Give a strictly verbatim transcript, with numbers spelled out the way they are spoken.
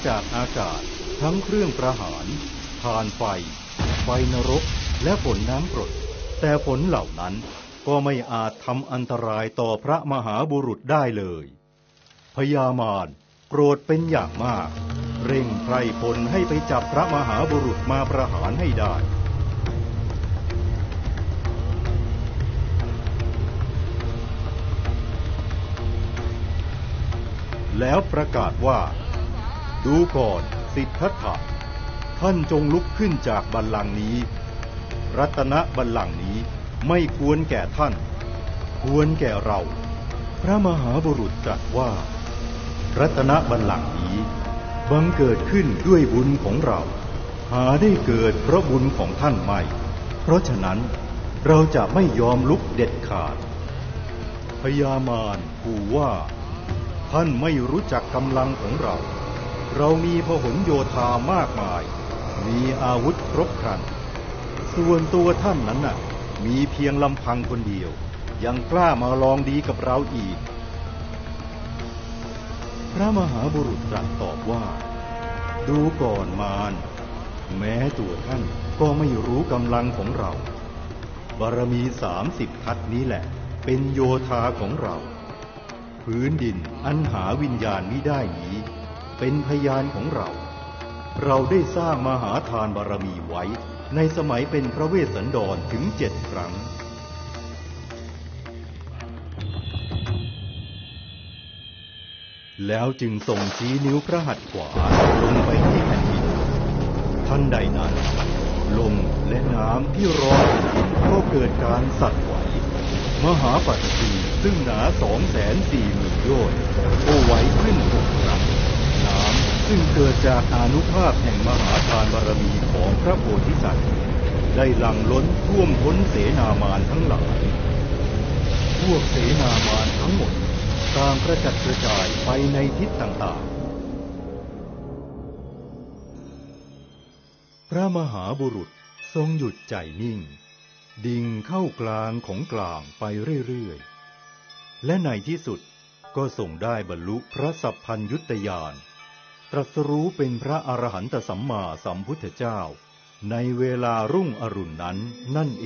จากอากาศทั้งเครื่องประหารทานไฟไฟนรกและฝนน้ำกรดแต่ฝนเหล่านั้นก็ไม่อาจทำอันตรายต่อพระมหาบุรุษได้เลยพญามารโกรธเป็นอย่างมากเร่งไพร่พลให้ไปจับพระมหาบุรุษมาประหารให้ได้แล้วประกาศว่าดูก่อนสิทธัตถะท่านจงลุกขึ้นจากบัลลังก์นี้รัตนบัลลังก์นี้ไม่ควรแก่ท่านควรแก่เราพระมหาบุรุษตรัสว่ารัตนบัลลังก์นี้บังเกิดขึ้นด้วยบุญของเราหาได้เกิดเพราะบุญของท่านไม่เพราะฉะนั้นเราจะไม่ยอมลุกเด็ดขาดพญามารขู่ว่าท่านไม่รู้จักกำลังของเราเรามีพหลโยธามากมายมีอาวุธครบครันส่วนตัวท่านนั้นน่ะมีเพียงลำพังคนเดียวยังกล้ามาลองดีกับเราอีกพระมหาบุรุษตรัสตอบว่าดูก่อนมารแม้ตัวท่านก็ไม่รู้กำลังของเราบารมีสามสิบทัศนี้แหละเป็นโยธาของเราพื้นดินอันหาวิญญาณมิได้นี้เป็นพยานของเราเราได้สร้างมหาทานบารมีไว้ในสมัยเป็นพระเวสสันดรถึงเจ็ดครั้งแล้วจึงส่งชี้นิ้วพระหัตถ์ขวาลงไปที่แผ่นดินทันใดนั้นลมและน้ำที่รองแผ่นดินก็เกิดการสั่นไหวมหาปัตตีซึ่งหนาสองแสนสี่หมื่นโยชน์ก็ไหวขึ้นหกครั้งน้ำซึ่งเกิดจากอานุภาพแห่งมหาทานบารมีของพระโพธิสัตว์ได้หลั่งล้นท่วมท้นเสนามารทั้งหลายพวกเสนามารทั้งหมดต่างกระจัดกระจายไปในทิศต่างๆพระมหาบุรุษทรงหยุดใจนิ่งดิ่งเข้ากลางของกลางไปเรื่อยๆและในที่สุดก็ทรงได้บรรลุพระสัพพัญญุตญาณตรัสรู้เป็นพระอรหันตสัมมาสัมพุทธเจ้าในเวลารุ่งอรุณนั้นนั่นเอง